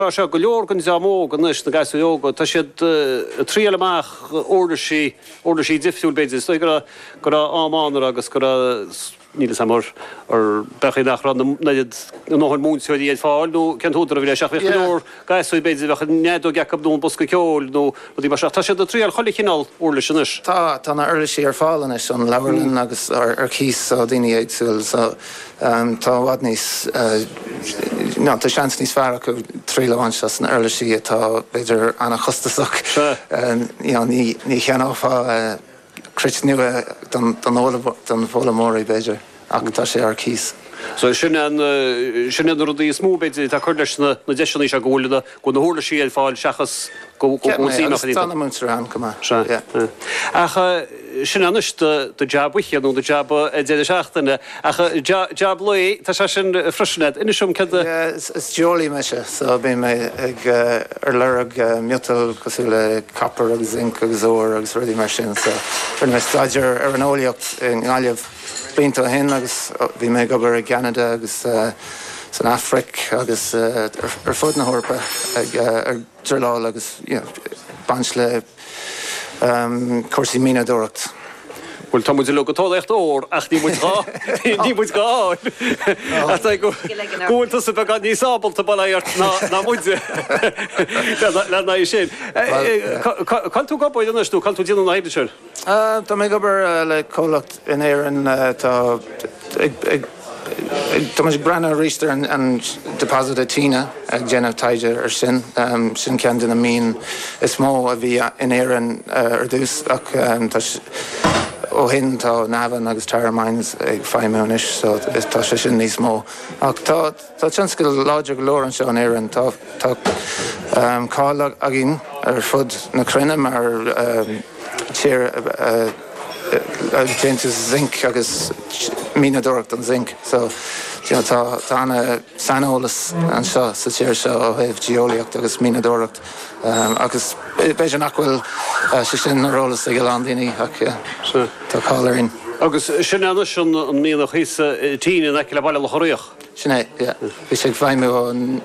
se go leor gan zamó gan is na gasú yoga tá siad tríal amach order sí difriúil beidir so go amán agus go níl samar ar bechaí nach ran naiad nóhar múnsiú iad fáil nó cean túdar a bhí seach bheith leor gasú beidir bhecha neadú gacab dún bosca ceol nó dí mar seach tá siad tríal chola chinál orla sin is. Tá na early sí ar fálan is an lewerlin agus ar cís á daine éagsúil so tá bhd níos ná tá seans níos fearr acu trí lehaint as an early sí tá beidir anna chustasach ní cheannáfá crit nua don bhlamóí beidir ach tá sé ar cís. So sin rudí smó beidir tá chuir leis na deisina se ggóla go na hóla sí fáil seachas go Tanamúntar cumá. Acha sin anis do jab wichiad nó do jab déidir seachtainna acha jab luí tá se sin freisinad ina siom cad is geolaí me se so bí mé ag ar lereg miutal cosú le copper agus zinc agus óir agus ruí mar sin so me staidir ar an óíocht in gáileh blinta hin agus bhí mé gobar a Canada agus san Afric agus ar fud na hórpa ag ar dreláil agus bans le cuasaí mína dúireacht. Well tá muidir le go tála echt ór ach ní muid gáil. Gúilta sa bheith gan níos ábalta bailart ná muide le na sin. Can tú gabáid anistú, can tú díanana na héidir? Tá mé gobar le cólacht in éan tá muid brena ríiste an deposit a tína ag déanamh taide ar sin cean duna mín is mó a bhí in éan ar dús ach ó hin tá navan agus termines ag feimúnis so tá sé sin níos mó ach tá tionsca láidir go leor an seo an éan tá cáil agin ar fud na crinne mar tír déantas zinc agus mínadúireacht an zinc so tá anna sanolalas an seo sa tíir seo ó thaobh geolaíocht agus mínadúireacht agus beidir nachhfuil sé sin narólas ag landíní ach tá cáilearín. Agus sin an míonach hís tíine ag le baile le choíoch? Sin é, bhí sé bhaimú an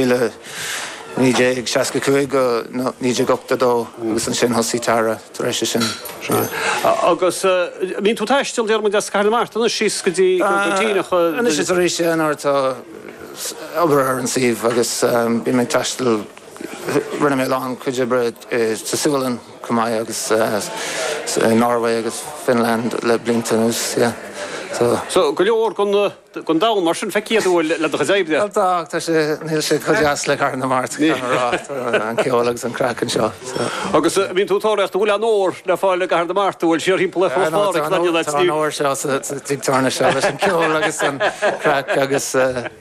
1965 go 1982 agus an sin hosí tara tar éis sin. Agus mín tú taistil dear mu deas Carl Martin is síos go dtí tíineach An is tar éis sin tá obair ar an síomh agus bí mé taistil rinne mé lán chuide bre tasúlan cumáid agus Norway agus Finland le blinta nús, So go leor gon dá mar sin feiceadú le do chaéibde? Tá sé níl sé chudeas le Carl Mart an ceolalas an crackan seo. Agus mín tútáireacht bhfuil an óir le fáil le Carl Mart bhfuil siar hímpla an óir seo títarna seo leis an ceol agus an crack agus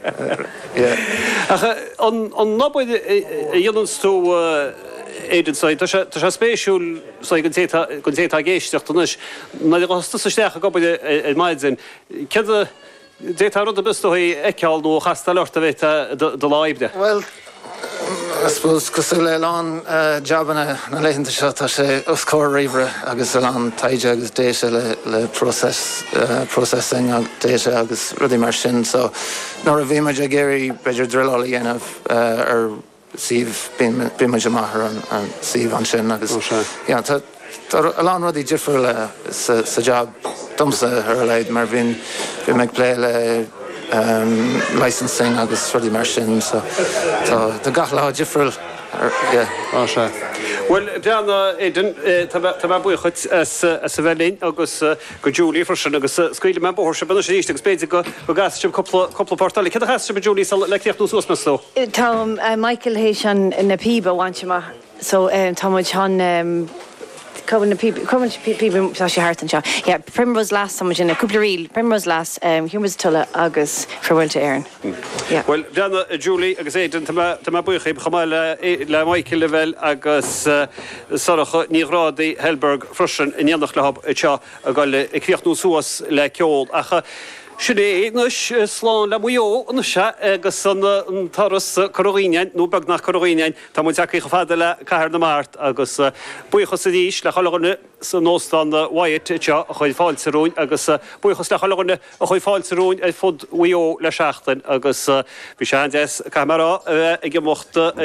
an nabhaid dhéanann tú éidirsáid, tá sé spéisiúil gon tétá géisteach is na gosta sa steach a gobaid maidid sin. Cead détá rud a bustóí eiceáil nó chastalirta bheith do láibde? Well, I suppose cosú le lán jobbanna na leitheanta seo tá sé oscóir riomhre agus lán taide agus déise le processing déise agus rudí mar sin so nóair a bhí muid a géirí beidir drilála dhéanamh ar síomh bíimeid amachar an síomh an sin agus tá lán rudí difriúil le sa job dumsa ar leid mar bhín meid lé le licensing agus rudí mar sin so tá gach lá difriúil Well, Brianna Aidan, tá buchuid sa bhelín agus go Julie freisin agus scuile me bór se buna sé agus beidir go gasiste coppla portála. Cad a heiste be Julie le cléochtú suas mesló? Tá Michael hééis an na píba bhaintse so tá muid an Coven people sé hartan seo. Yeah, Primrose Lass samid in a cúpla ríl, Primrose Lass Humors Tulla agus Farewellta Éireann. Well, Brianna Julie agus Aidan tá buchaí chamáil le Michael level agus saracha nírádaí Helberg freisin in dhéanach lehab seo a gáil i críochtnú suas le ceol acha Siné nus slán le muo an se agus san taras choíine nó bag nach choíine tá mu teach go fada le caiir na mát agus buchas a díis le chaganne san nóstan Wyatt te a chuid fáilserún agus buchas le chaganne a chuid fáilserún fud uo le seachtain agus bhí sé camera ag mochta